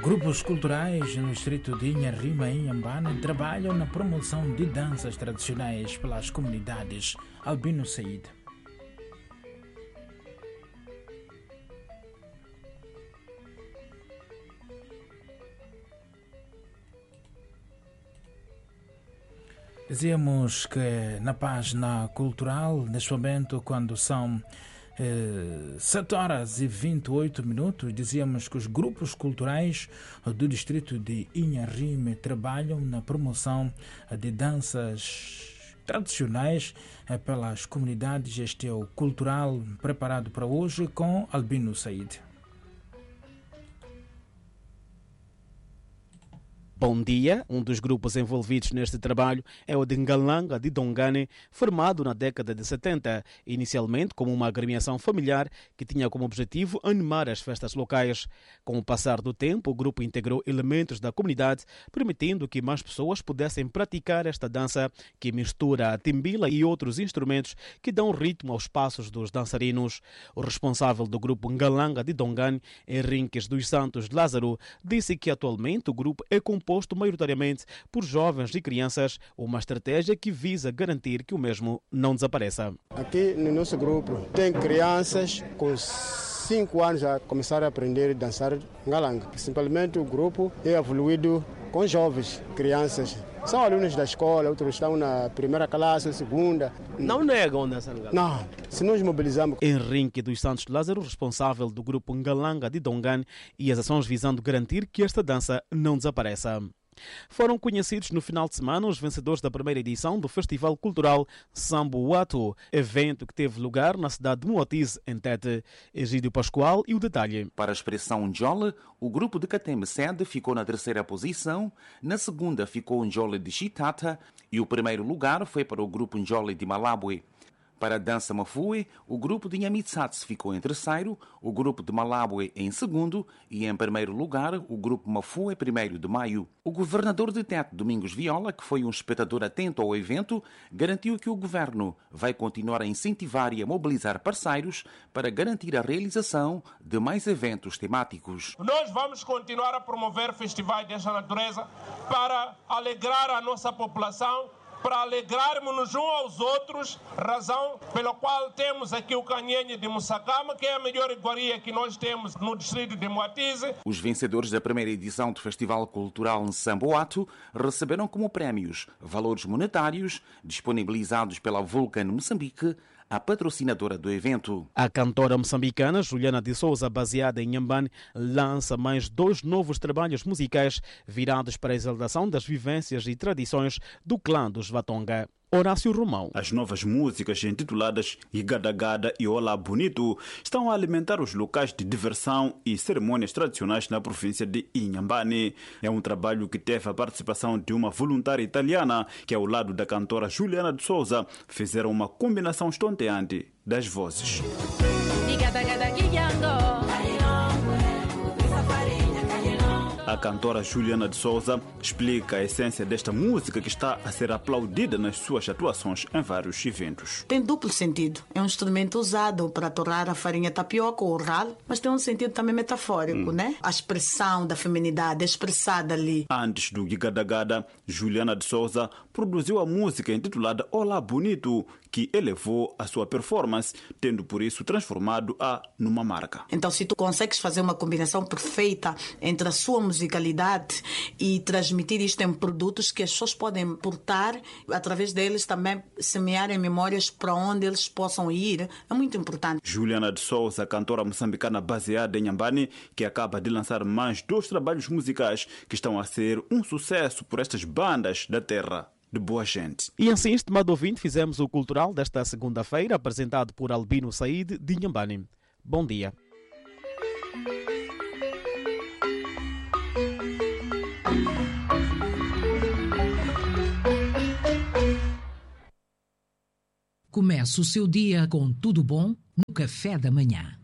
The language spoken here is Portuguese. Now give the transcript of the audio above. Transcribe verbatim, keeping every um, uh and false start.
Grupos culturais no distrito de Inharrima e Inhambane trabalham na promoção de danças tradicionais pelas comunidades. Albino Said. Dizíamos que na página cultural, neste momento, quando são eh, sete horas e vinte e oito minutos, dizíamos que os grupos culturais do distrito de Inharrime trabalham na promoção de danças tradicionais eh, pelas comunidades. Este é o cultural preparado para hoje com Albino Said. Bom dia. Um dos grupos envolvidos neste trabalho é o de Ngalanga de Dongane, formado na década de setenta, inicialmente como uma agremiação familiar que tinha como objetivo animar as festas locais. Com o passar do tempo, o grupo integrou elementos da comunidade, permitindo que mais pessoas pudessem praticar esta dança que mistura a timbila e outros instrumentos que dão ritmo aos passos dos dançarinos. O responsável do grupo Ngalanga de Dongane, Henriques dos Santos Lázaro, disse que atualmente o grupo é composto maioritariamente por jovens e crianças, uma estratégia que visa garantir que o mesmo não desapareça. Aqui no nosso grupo tem crianças com cinco anos a começar a aprender a dançar ngalanga. Simplesmente o grupo é evoluído com jovens, crianças. São alunos da escola, outros estão na primeira classe, segunda. Não negam dançar ngalanga? Não, se nos mobilizamos. Henrique dos Santos Lázaro, responsável do grupo Ngalanga de Dongane, e as ações visando garantir que esta dança não desapareça. Foram conhecidos no final de semana os vencedores da primeira edição do Festival Cultural Sambo Watu, evento que teve lugar na cidade de Moatize, em Tete. Egídio Pascoal e o detalhe. Para a expressão Njole, o grupo de Kateme Sede ficou na terceira posição, na segunda ficou o Njole de Chitata e o primeiro lugar foi para o grupo Njole de Malabwe. Para a dança Mafue, o grupo de Nyamitsatse ficou em terceiro, o grupo de Malabwe em segundo e, em primeiro lugar, o grupo Mafue primeiro de maio. O governador de Tete, Domingos Viola, que foi um espectador atento ao evento, garantiu que o governo vai continuar a incentivar e a mobilizar parceiros para garantir a realização de mais eventos temáticos. Nós vamos continuar a promover festivais desta natureza para alegrar a nossa população, para alegrarmos-nos uns aos outros, razão pela qual temos aqui o Canhenhe de Mussagama, que é a melhor iguaria que nós temos no distrito de Moatize. Os vencedores da primeira edição do Festival Cultural Nsamboato receberam como prémios valores monetários disponibilizados pela Vulcan Moçambique, a patrocinadora do evento. A cantora moçambicana Juliana de Souza, baseada em Inhambane, lança mais dois novos trabalhos musicais virados para a exaltação das vivências e tradições do clã dos Vatonga. Horácio Romão. As novas músicas intituladas Igadagada e Olá Bonito estão a alimentar os locais de diversão e cerimônias tradicionais na província de Inhambane. É um trabalho que teve a participação de uma voluntária italiana que, ao lado da cantora Juliana de Souza, fizeram uma combinação estonteante das vozes. A cantora Juliana de Souza explica a essência desta música que está a ser aplaudida nas suas atuações em vários eventos. Tem duplo sentido. É um instrumento usado para torrar a farinha tapioca ou ralo, mas tem um sentido também metafórico, hum. né? A expressão da feminidade é expressada ali. Antes do Gigadagada, Juliana de Souza produziu a música intitulada Olá Bonito, que elevou a sua performance, tendo por isso transformado-a numa marca. Então, se tu consegues fazer uma combinação perfeita entre a sua musicalidade e transmitir isto em produtos que as pessoas podem portar, através deles também semearem memórias para onde eles possam ir, é muito importante. Juliana de Souza, cantora moçambicana baseada em Inhambane, que acaba de lançar mais dois trabalhos musicais que estão a ser um sucesso por estas bandas da terra de boa gente. E assim, estimado ouvinte, fizemos o Cultural desta segunda-feira, apresentado por Albino Said de Inhambane. Bom dia. Comece o seu dia com tudo bom no café da manhã.